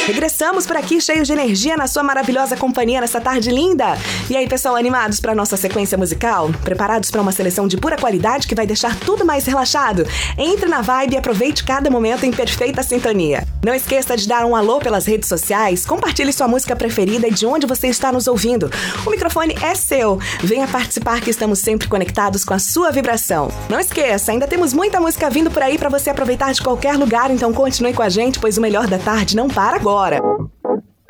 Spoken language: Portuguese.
Regressamos por aqui cheios de energia na sua maravilhosa companhia nessa tarde linda. E aí, pessoal, animados para nossa sequência musical? Preparados para uma seleção de pura qualidade que vai deixar tudo mais relaxado? Entre na vibe e aproveite cada momento em perfeita sintonia. Não esqueça de dar um alô pelas redes sociais, compartilhe sua música preferida e de onde você está nos ouvindo. O microfone é seu. Venha participar que estamos sempre conectados com a sua vibração. Não esqueça, ainda temos muita música vindo por aí para você aproveitar de qualquer lugar, então continue com a gente, pois o melhor da tarde não para agora.